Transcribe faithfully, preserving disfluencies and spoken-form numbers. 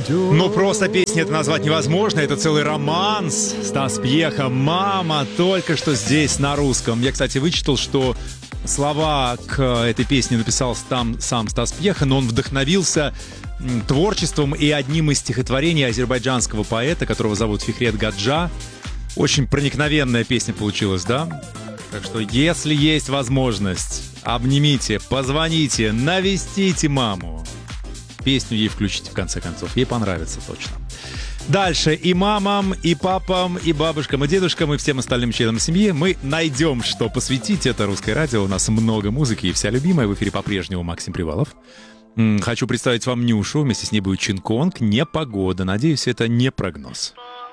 Ну, просто песни это назвать невозможно. Это целый романс. Стас Пьеха «Мама» только что здесь на русском. Я, кстати, вычитал, что слова к этой песне написал там сам Стас Пьеха, но он вдохновился творчеством и одним из стихотворений азербайджанского поэта, которого зовут Фихрет Гаджа. Очень проникновенная песня получилась, да? Так что, если есть возможность, обнимите, позвоните, навестите маму. Песню ей включите, в конце концов. Ей понравится точно. Дальше и мамам, и папам, и бабушкам, и дедушкам, и всем остальным членам семьи мы найдем, что посвятить. Это «Русское радио». У нас много музыки, и вся любимая. В эфире по-прежнему Максим Привалов. Хочу представить вам Нюшу. Вместе с ней будет Чин Конг. «Непогода». Надеюсь, это не прогноз.